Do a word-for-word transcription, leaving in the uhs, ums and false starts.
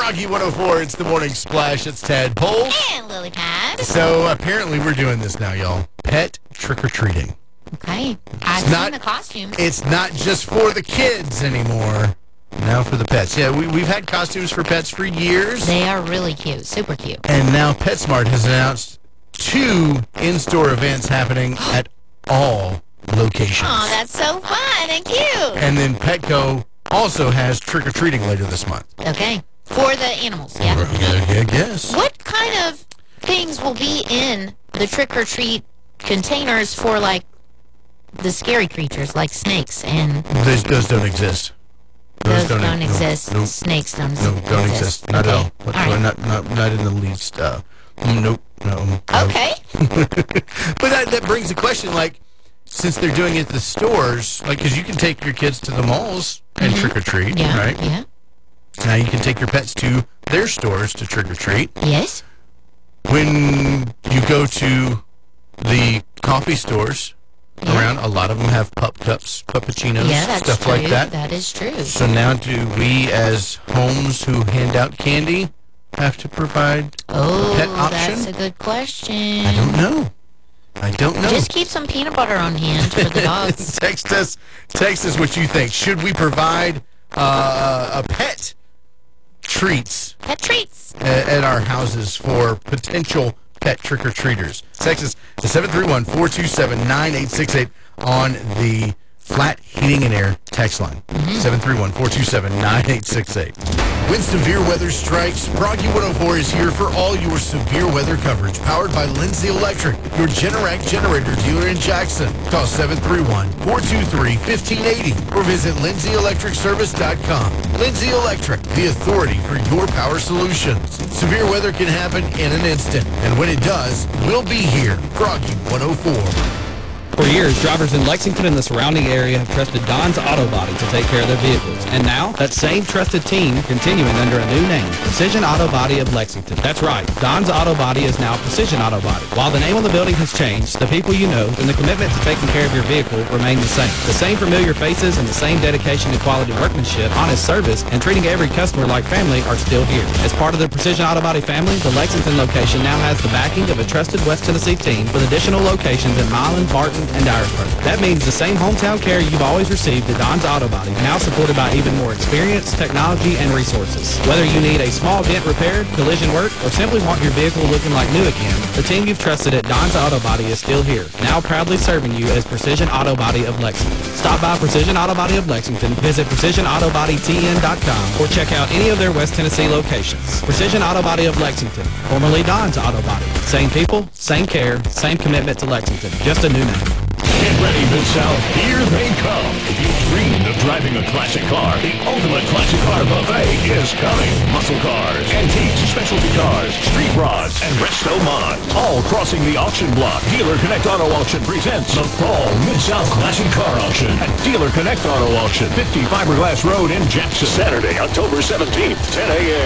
Froggy one oh four, it's the Morning Splash. It's Ted Pole. And Lily Pad. So apparently we're doing this now, y'all. Pet trick-or-treating. Okay. I've It's not- seen the costumes. It's not just for the kids anymore. Now for the pets. Yeah, we, we've had costumes for pets for years. They are really cute. Super cute. And now PetSmart has announced two in-store events happening at all locations. Oh, that's so fun and cute. And then Petco also has trick-or-treating later this month. Okay. For the animals, yeah. I guess. What kind of things will be in the trick-or-treat containers for, like, the scary creatures, like snakes and... Those, those don't exist. Those, don't, don't no, exist. Nope. Snakes don't, No, don't exist. exist. Not okay. at all. Whatsoever. All right. Not, not, not in the least. Uh, nope. No. no. Okay. But that, that brings the question, like, since they're doing it at the stores, like, because you can take your kids to the malls and Mhm. trick-or-treat, Yeah. right? Yeah. Now you can take your pets to their stores to trick-or-treat. Yes. When you go to the coffee stores Yeah. around, a lot of them have pup cups, puppuccinos, Yeah, that's stuff true. like that. That is true. So now do we, as homes who hand out candy, have to provide Oh, a pet option? that's a good question. I don't know. I don't know. Just keep some peanut butter on hand for the dogs. text us. Text us what you think. Should we provide uh, a pet treats Pet treats. a- at our houses for potential pet trick-or-treaters? Text us to seven three one, four two seven, nine eight six eight on the Flat Heating and Air text line. seven three one, four two seven, nine eight six eight. When severe weather strikes, Froggy one oh four is here for all your severe weather coverage. Powered by Lindsay Electric, your Generac generator dealer in Jackson. Call seven three one, four two three, one five eight zero or visit lindsay electric service dot com. Lindsay Electric, the authority for your power solutions. Severe weather can happen in an instant, and when it does, we'll be here. Froggy one oh four. For years, drivers in Lexington and the surrounding area have trusted Don's Auto Body to take care of their vehicles. And now, that same trusted team continuing under a new name, Precision Auto Body of Lexington. That's right, Don's Auto Body is now Precision Auto Body. While the name on the building has changed, the people you know and the commitment to taking care of your vehicle remain the same. The same familiar faces and the same dedication to quality workmanship, honest service, and treating every customer like family are still here. As part of the Precision Auto Body family, the Lexington location now has the backing of a trusted West Tennessee team with additional locations in Milan, Barton, and Dyersburg. That means the same hometown care you've always received at Don's Auto Body, now supported by even more experience, technology, and resources. Whether you need a small dent repaired, collision work, or simply want your vehicle looking like new again, the team you've trusted at Don's Auto Body is still here, now proudly serving you as Precision Auto Body of Lexington. Stop by Precision Auto Body of Lexington, visit precision auto body t n dot com, or check out any of their West Tennessee locations. Precision Auto Body of Lexington, formerly Don's Auto Body. Same people, same care, same commitment to Lexington, just a new name. Get ready, Mid-South. Here they come. If you dreamed of driving a classic car, the ultimate classic car buffet is coming. Muscle cars, antiques, specialty cars, street rods, and resto mods. All crossing the auction block. Dealer Connect Auto Auction presents the Fall Mid-South Classic Car Auction at Dealer Connect Auto Auction, fifty Fiberglass Road in Jackson. Saturday, October seventeenth, ten a m